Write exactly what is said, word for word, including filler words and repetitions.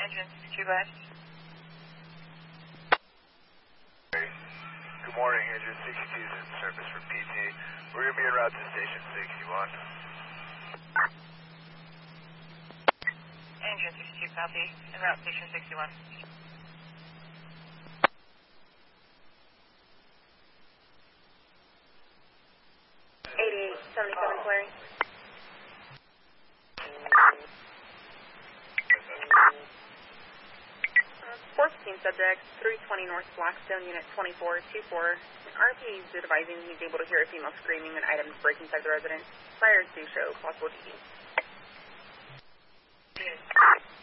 Engine sixty-two, bud. Good morning, Engine sixty-two is in service for P T. We're going to be en route to station sixty-one. Engine sixty-two, copy. En route station sixty-one. eighty-eight seventy-seven, clearing. fourteen subject, three twenty North Blackstone, Unit twenty-four twenty-four. R P is advising he's able to hear a female screaming and items break inside the residence. Fires do show possible D D.